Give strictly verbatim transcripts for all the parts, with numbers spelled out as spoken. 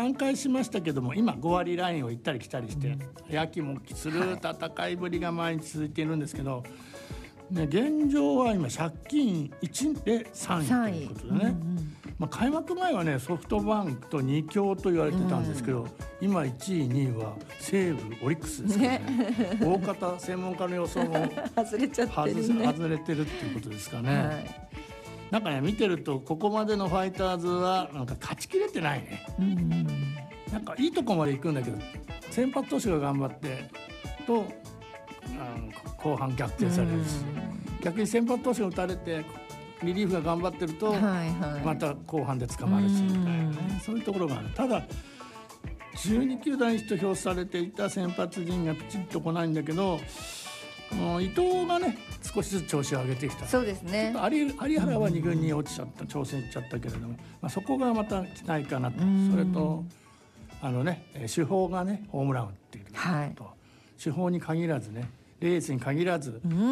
挽回しましたけども、今ご割ラインを行ったり来たりして、うん、やきもきする戦いぶりが毎日続いているんですけど、ね、現状は今借金いちでさんいということでね、うんうんまあ、開幕前はねソフトバンクとに強と言われてたんですけど、うん、今いちいにいは西武オリックスですからね、ね大方専門家の予想も外れちゃってる、ね、 外れてるっていうことですかね、 はい、 なんかね見てるとここまでのファイターズはなんか勝ちきれてないね、うんうん、なんかいいとこまで行くんだけど先発投手が頑張ってとあの後半逆転されるし、うん、逆に先発投手が打たれてリリーフが頑張ってると、はいはい、また後半で捕まるしみたいな、ね、そういうところがある。ただじゅうに球団一と評されていた先発陣がピチッと来ないんだけど、伊藤がね少しずつ調子を上げてきた。 そうですね。 ちょっと有有原はに軍に落ちちゃった、挑戦しちゃったけれども、まあ、そこがまた期待かなと。それとあのね主砲がねホームラン打っていると、はい、主砲に限らずねレースに限らず、うんうん、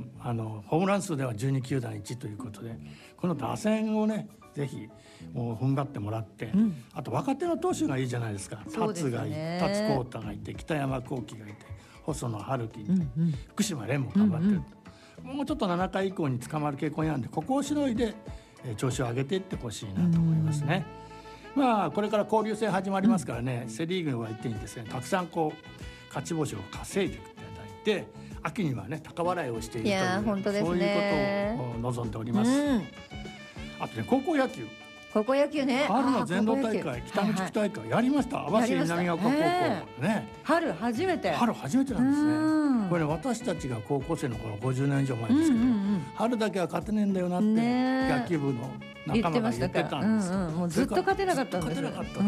あのホームラン数ではじゅうに球団いちということで、この打線をねぜひもう踏ん張ってもらって、うん、あと若手の投手がいいじゃないですか。達がいて、達光太がいて、北山幸輝がいて、細野晴樹、うんうん、福島蓮も頑張ってると、うんうん、もうちょっとななかい以降に捕まる傾向にあるんで、ここをしのいで、えー、調子を上げていってほしいなと思いますね、うん、まあこれから交流戦始まりますからね、うん、セリーグは一手にですねたくさんこう勝ち星を稼いでいくいただいて、秋にはね高笑いをしているという、いや本当ですね、そういうことを望んでおります、うん、あとね高校野球高校野球ね、 春の全道大会、北の地区大会やりました。網走南ヶ丘高校ね、 春初めて春初めてなんですね。これね私たちが高校生の頃ごじゅうねん以上前ですけど、うんうんうん、春だけは勝てねえんだよなって野球部の仲間が言ってたんですよ、 うんうん、もうずっと勝てなかったんです。 ずっと勝てなかったって、うん、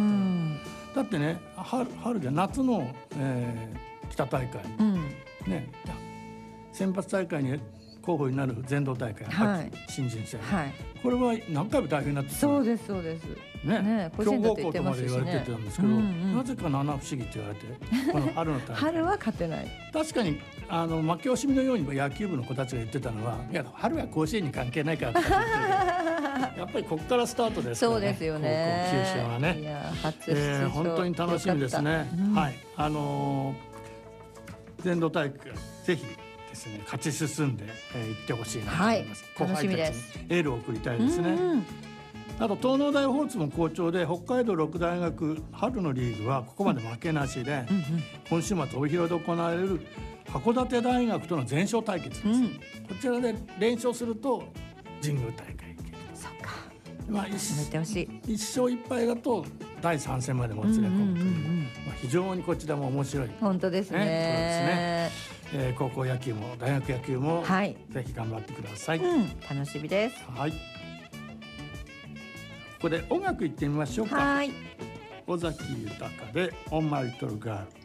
だってね 春, 春で夏の、えー、北大会、うんね、選抜大会に候補になる全道大会、はい、新人戦、はい、これは何回も大変になってた。 そうですそうですね、ね強豪校とまで言われてたんですけど、うんうん、なぜか七不思議って言われてこの春の大会春は勝てない。 確かにあの負け惜しみのように野球部の子たちが言ってたのは、いや春は甲子園に関係ないからって言ってやっぱりここからスタートですからね。 そうですよね、 高校球児はね。いや初出場、えー、本当に楽しみですね、うん、はい、あのー、全道大会ぜひですね、勝ち進んでい、えー、ってほしいなと思います、 はい、楽しみです。 エールを送りたいですね、うんうん、あと東農大ホーツも好調で、北海道六大学春のリーグはここまで負けなしで、うんうん、今週末帯広で行われる函館大学との全勝対決です、うん、こちらで連勝すると神宮大会行ける。 そっか、 まあ、一, 一勝一敗だとだいさん戦までもつれ込むという、うんうんうんうん、まあ、非常にこちらも面白い、ね、 本当ですね、 ね、えー、高校野球も大学野球も、はい、ぜひ頑張ってください、うん、 楽しみです、 はい、ここで音楽いってみましょうか。 はい、 尾崎豊でオンマイリトルガール。